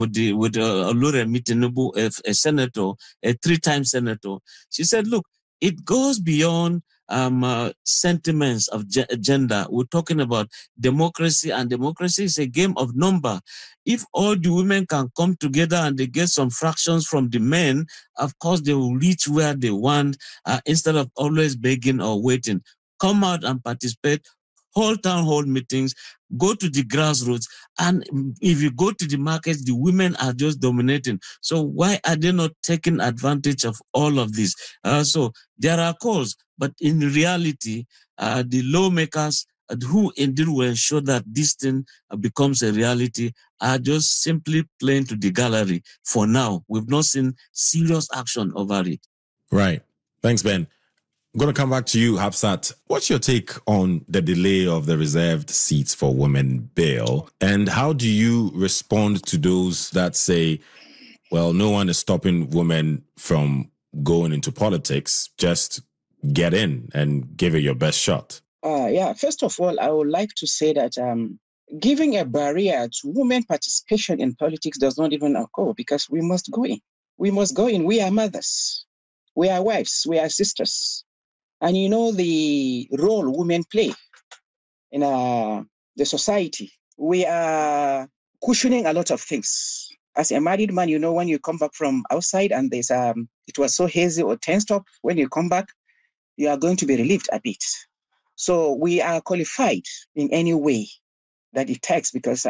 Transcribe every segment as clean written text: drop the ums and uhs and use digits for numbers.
with Oluremi Tinubu, a senator, a 3-time senator. She said, look, it goes beyond sentiments of gender. We're talking about democracy, and democracy is a game of number. If all the women can come together and they get some fractions from the men, of course they will reach where they want, instead of always begging or waiting. Come out and participate, hold town hall meetings, go to the grassroots, and if you go to the markets, the women are just dominating. So why are they not taking advantage of all of this? So there are calls, but in reality, the lawmakers who indeed will ensure that this thing becomes a reality are just simply playing to the gallery for now. We've not seen serious action over it. Right. Thanks, Ben. I'm going to come back to you, Hafsat. What's your take on the delay of the reserved seats for women bill? And how do you respond to those that say, well, no one is stopping women from going into politics, just get in and give it your best shot? First of all, I would like to say that giving a barrier to women participation in politics does not even occur, because we must go in. We must go in. We are mothers. We are wives. We are sisters. And you know the role women play in the society. We are cushioning a lot of things. As a married man, you know, when you come back from outside and there's it was so hazy or tensed up, when you come back, you are going to be relieved a bit. So we are qualified in any way that it takes, because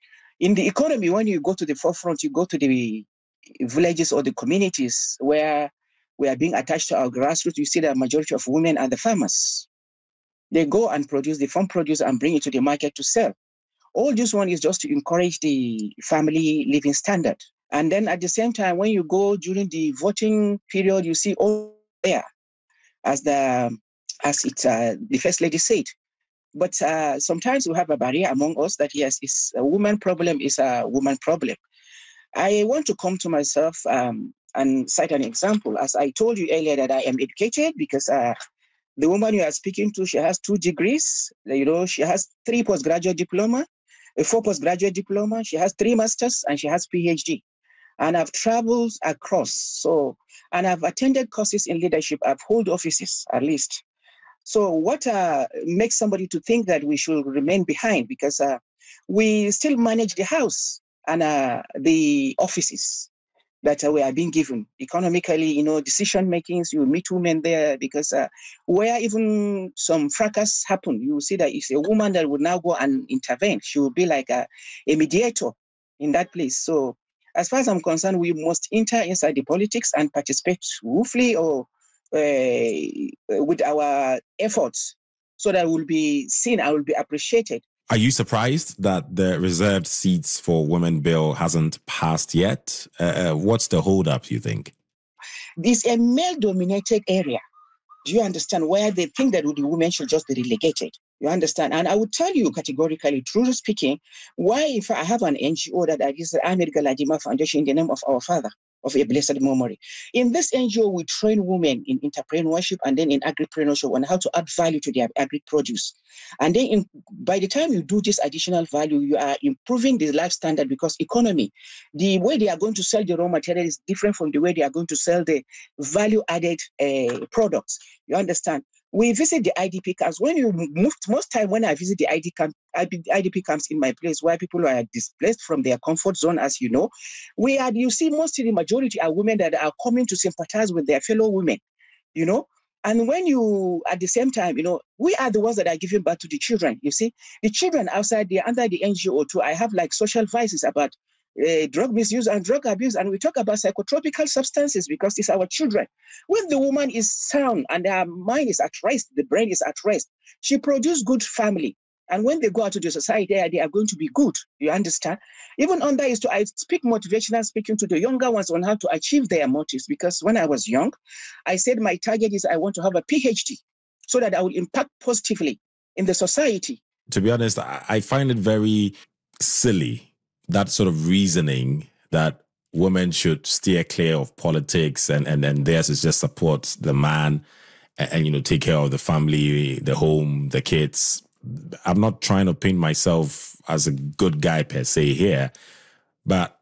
in the economy, when you go to the forefront, you go to the villages or the communities where we are being attached to our grassroots, you see the majority of women are the farmers. They go and produce the farm produce and bring it to the market to sell. All this one is just to encourage the family living standard. And then at the same time, when you go during the voting period, you see all there, as the First Lady said. But sometimes we have a barrier among us that, yes, it's a woman problem is a woman problem. I want to come to myself and cite an example. As I told you earlier, that I am educated, because the woman you are speaking to, she has 2 degrees. You know, she has 3 postgraduate diploma, 4 postgraduate diploma. She has 3 masters, and she has PhD. And I've traveled across. And I've attended courses in leadership. I've held offices, at least. So what makes somebody to think that we should remain behind? Because we still manage the house and the offices that we are being given. Economically, you know, decision makings, you meet women there, because where even some fracas happen, you see that it's a woman that would now go and intervene. She will be like a mediator in that place. So as far as I'm concerned, we must enter inside the politics and participate swiftly or with our efforts, so that we'll be seen and will be appreciated. Are you surprised that the reserved seats for women bill hasn't passed yet? What's the holdup, you think? It's a male-dominated area. Do you understand? Where they think that the women should just be relegated. You understand? And I would tell you categorically, truly speaking, why, if I have an NGO that is the Ahmed Galadima Foundation in the name of our father, of a blessed memory. In this NGO, we train women in entrepreneurship and then in agripreneurship on how to add value to their agri-produce. And then by the time you do this additional value, you are improving the life standard, because economy, the way they are going to sell the raw material is different from the way they are going to sell the value-added products. You understand? We visit the IDP camps. When you move, most time when I visit the IDP camps in my place where people are displaced from their comfort zone, as you know, you see mostly the majority are women that are coming to sympathize with their fellow women, you know. And when you, at the same time, you know, we are the ones that are giving birth to the children. You see, the children outside there, under the NGO too, I have like social vices about drug misuse and drug abuse, and we talk about psychotropical substances because it's our children. When the woman is sound and her mind is at rest, the brain is at rest, she produces good family. And when they go out to the society, they are going to be good. You understand? Even on that I speak motivational speaking to the younger ones on how to achieve their motives. Because when I was young, I said my target is I want to have a PhD so that I will impact positively in the society. To be honest, I find it very silly, that sort of reasoning that women should steer clear of politics and theirs is just support the man and you know, take care of the family, the home, the kids. I'm not trying to paint myself as a good guy per se here, but